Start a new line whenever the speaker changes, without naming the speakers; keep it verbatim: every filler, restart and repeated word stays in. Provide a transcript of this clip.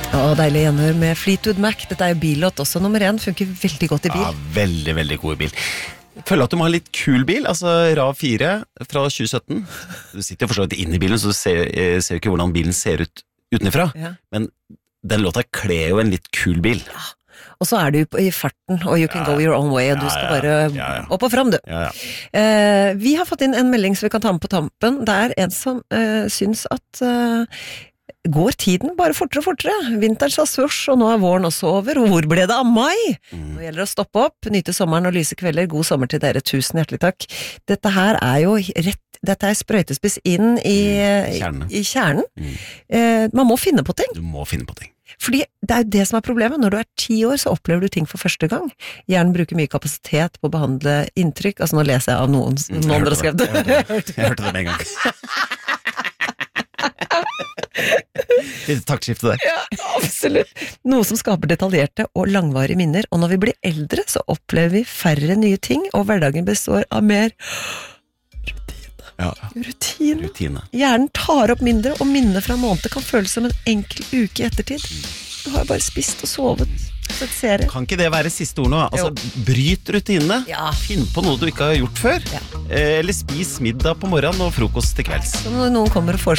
Å, deilig gjenhør med Fleetwood Mac. Dette er jo billåt også. Nummer én funker veldig godt i bil.
Ja, veldig, veldig god bil. Føler at du må ha en litt kul bil, altså RAV fire fra tjue sytten. Du sitter jo forstått inn i bilen, så du ser, ser jo ikke hvordan bilen ser ut utenfra. Ja. Men den låta kler jo en litt kul bil.
Ja. Og så er du i farten, og you can ja, go your own way, og du ja, skal bare ja, ja. opp og frem, du.
Ja, ja.
Eh, vi har fått inn en melding som vi kan ta med på tampen. Det er en som eh, syns at eh, går tiden bare fortere og fortere. Vinteren sa svurs, og nå er våren også over, og hvor ble det av mai? Mm. Nå gjelder det å stoppe opp, nyte sommeren og lyse kvelder. God sommer til dere, tusen hjertelig takk. Dette her er jo rett, dette er sprøytespiss inn i, mm. kjernen. I, i kjernen. Mm. Eh, man må finne på ting.
Du må finne på ting.
Fordi det er jo det som er problemet. Når du er ti år, så opplever du ting for første gang. Hjernen bruker mye kapasitet på å behandle inntrykk. Altså, nå leser jeg av noen, mm, noen andre har skrevet det.
Jeg hørte det, jeg hørte det med en gang. Litt taktskifte der.
Ja, absolutt. Noe som skaper detaljerte og langvarige minner. Og når vi blir eldre, så opplever vi færre nye ting, og hverdagen består av mer
Ja.
Rutine.
Rutine.
Hjernen tar opp mindre, og minnet fra en måned kan føles som en enkel uke i ettertid. Du har jo bare spist og sovet, sett serie.
Kan ikke det være siste ord nå? Altså, jo. Bryt rutinene. Ja. Finn på noe du ikke har gjort før. Ja. Eller spis middag på morgenen og frokost til kvelds.
Så når noen kommer og foreslår